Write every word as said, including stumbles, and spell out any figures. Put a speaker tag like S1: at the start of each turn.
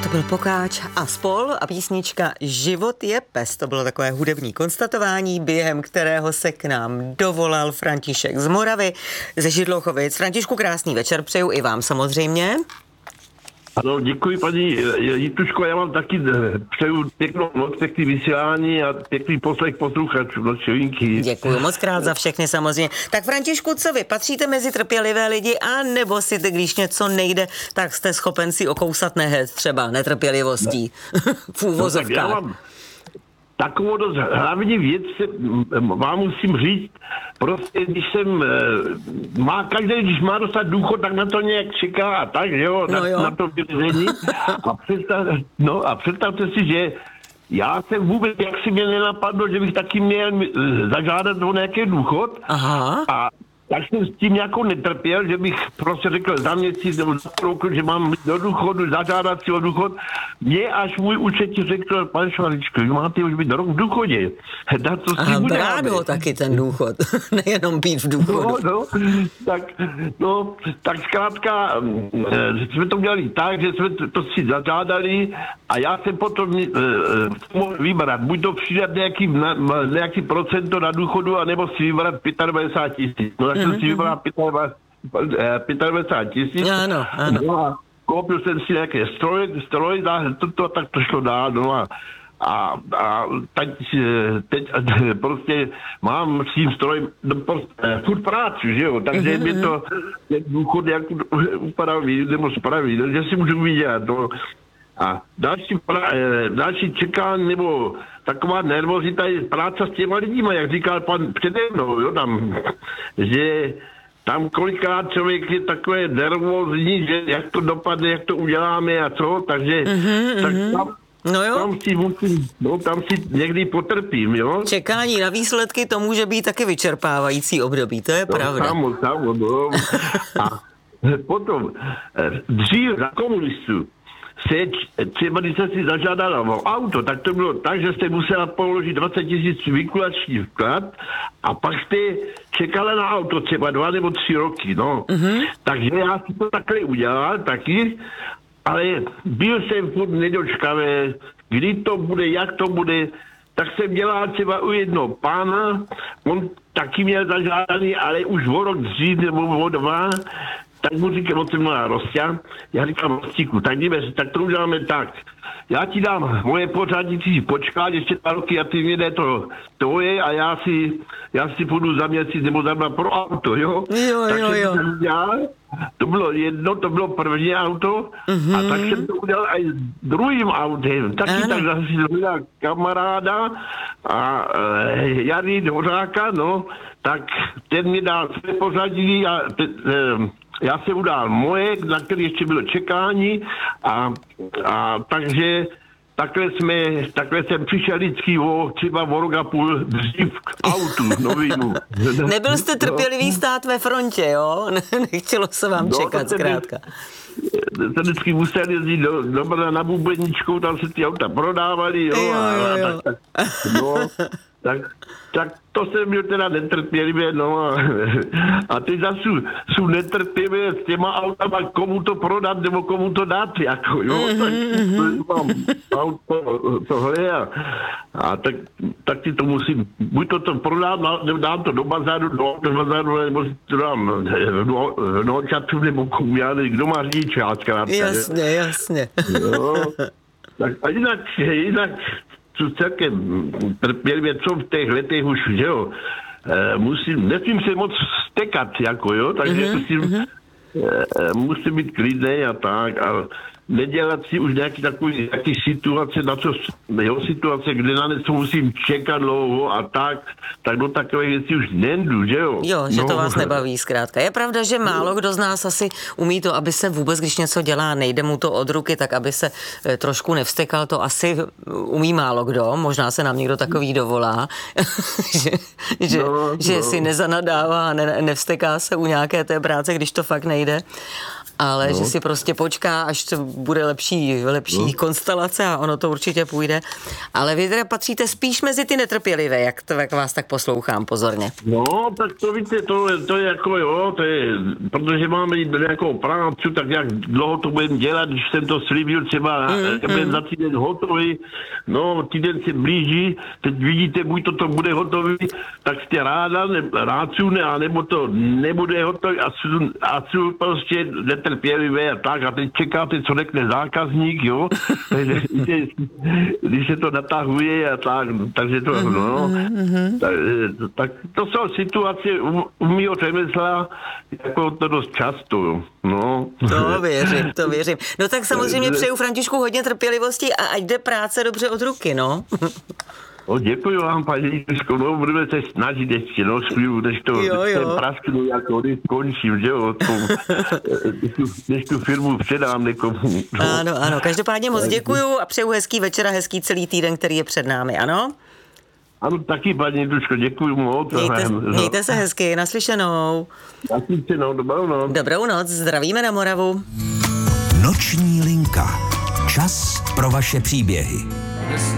S1: To byl Pokáč a spol a písnička Život je pes. To bylo takové hudební konstatování, během kterého se k nám dovolal František z Moravy, ze Židlochovic. Františku, krásný večer přeju i vám samozřejmě.
S2: Ano, děkuji paní Jituško, já vám taky přeju pěknou noc, pěkný vysílání a pěkný poslech posluchačů, nočovinky.
S1: Děkuji moc krát za všechny samozřejmě. Tak Františku, co vy, patříte mezi trpělivé lidi, a nebo si ty, když něco nejde, tak jste schopen si okousat nehet třeba netrpělivostí ne. v úvozovkách?
S2: No, takovou dost hlavní věc vám musím říct, prostě když jsem, má každý, když má dostat důchod, tak na to nějak čeká a tak, jo,
S1: no
S2: na,
S1: jo.
S2: na to vyření. A, představ, no, a představte si, že já jsem vůbec, jak si mě nenapadlo, že bych taky měl zažádat o nějaký důchod.
S1: Aha.
S2: A tak jsem s tím jako netrpěl, že bych prostě řekl za měsíc nebo za roku, že mám do důchodu, zažádat si o důchod. Mě až můj účetní řekl, pane Švaričko, vy máte už být rok v důchodě. Na to
S1: Aha, brát ho taky ten důchod, nejenom být v důchodu.
S2: No, no, tak, no, tak zkrátka jsme to udělali tak, že jsme to, to si zažádali a já jsem potom uh, mohl vybrat, buď to přidat nějaký, na, nějaký procento na důchodu, anebo si vybrat devadesát pět tisíc. No, tak jsem mm-hmm. si vybral devadesát pět tisíc.
S1: Ano, ano.
S2: No a koupil jsem si nějaké stroje, stroje to, to, tak to šlo dál, no a A, a teď, teď prostě mám s tím strojem furt práci, že jo, takže mm-hmm. mi to ten důchod jak upraví, nebo spraví, že si můžu vydělat, no. A další, další čekání, nebo taková nervozita je práce s těma lidima, jak říkal pan přede mnou, jo, tam, že tam kolikrát člověk je takové nervózní, že jak to dopadne, jak to uděláme a co, takže
S1: mm-hmm,
S2: tak
S1: mm-hmm.
S2: tam,
S1: No jo.
S2: Tam si, musím, no, tam si někdy potrpím, jo.
S1: Čekání na výsledky, to může být taky vyčerpávající období, to je
S2: no,
S1: pravda.
S2: Samo, samo, no. A potom, dřív za komunistů se třeba, když se si zažádala o auto, tak to bylo tak, že jste musela položit dvacet tisíc vykulační vklad a pak jste čekala na auto třeba dva nebo tři roky, no. Mm-hmm. Takže já si to takhle udělal taky, ale byl jsem furt nedočkavé, kdy to bude, jak to bude, tak jsem dělal třeba u jednoho pána, on taky měl zažádaný, ale už o rok dřív nebo o dva, tak mu říkám, on se mluvá Rostia, já říkám Rostíku, tak jdeme, tak to uděláme tak. Já ti dám moje pořádí, ty si počkat ještě dva roky a ty mě jde to tvoje a já si, já si půjdu za měsíc nebo za dva pro auto, jo?
S1: Jo,
S2: tak
S1: jo, jo.
S2: Já, to bylo jedno, to bylo první auto mm-hmm. a tak jsem to udělal i s druhým autem. Taky ano. Tak zase hledal kamaráda a e, Jary Dvořáka, no, tak ten mi dal své pořadí a te, e, já jsem udál moje, na které ještě bylo čekání a, a takže takhle jsme, takhle jsem přišel vždycky o třeba o rok a půl dřív k autu novýmu.
S1: Nebyl jste trpělivý stát ve frontě, jo? Nechtělo se vám no, čekat zkrátka.
S2: Se vždycky musel jezdit do, do, na Bubeničkou, tam se ty auta prodávali, jo.
S1: jo, jo, jo.
S2: A, tak, tak, no, tak, tak to jsem byl teda netrpělivě, no a, a teď zase jsou netrpělivé s těma autama, komu to prodat nebo komu to dát, jako, jo, mm-hmm. tak mám auto, tohle a, a tak, tak ti to musím, buď to, to prodám, nebo dám to do bazáru, do, do bazáru, nebo to dám do, do čatu, nebo komu, já nevím, kdo má řidičák, zkrátka.
S1: Jasně, je. jasně.
S2: Jo, tak a jinak, jinak, co celkem trpělivě, co v těch letech už, že jo, e, musím, nesmím se moc stekat, jako jo, takže mm-hmm, musím, mm-hmm. E, musím být klidnej a tak, a nedělat si už nějaký takový, nějaký situace, na co, jo, situace, kde na něco musím čekat dlouho a tak, tak do takové věci už nejdu, že jo.
S1: Jo, že
S2: no.
S1: to vás nebaví zkrátka. Je pravda, že málo kdo z nás asi umí to, aby se vůbec, když něco dělá, nejde mu to od ruky, tak aby se trošku nevstekal, to asi umí málo kdo, možná se nám někdo takový dovolá, že, že,
S2: no,
S1: že
S2: no.
S1: si nezanadává a ne, nevsteká se u nějaké té práce, když to fakt nejde. ale
S2: No.
S1: že si prostě počká, až to bude lepší, lepší no. konstelace a ono to určitě půjde. Ale vy teda patříte spíš mezi ty netrpělivé, jak, to, jak vás tak poslouchám pozorně.
S2: No, tak to víte, to, to je jako jo, to je, protože máme nějakou práci, tak jak dlouho to budeme dělat, když jsem to slíbil třeba, mm, že budeme mm. za týden hotový, no, týden se blíží, teď vidíte, buď to, to bude hotový, tak jste ráda, ne, rácu, ne, anebo to nebude hotový a jsou, a jsou prostě netrpělivé a tak, a teď čekáte, co řekne zákazník, jo, takže když se to natahuje a tak, takže to, mm, no, mm, tak, tak to jsou situace u, u mýho řemesla, jako to dost často, no.
S1: To věřím, to věřím. No tak samozřejmě přeju Františku hodně trpělivosti a ať jde práce dobře od ruky, no.
S2: No, děkuji vám, paní Jiřko, no, budeme se snažit ještě, no, chvíli, než to,
S1: jo, jo.
S2: ten prasknu, jako končím, že jo, to, než, tu, než tu firmu předám někomu. No.
S1: Ano, ano, každopádně moc děkuju a přeju hezký večer a hezký celý týden, který je před námi, ano?
S2: Ano, taky, paní Jiřko, děkuji moc.
S1: Mějte, mějte se hezky, naslyšenou.
S2: Naslyšenou, dobrou noc.
S1: Dobrou noc, zdravíme na Moravu.
S3: Noční linka. Čas pro vaše příběhy.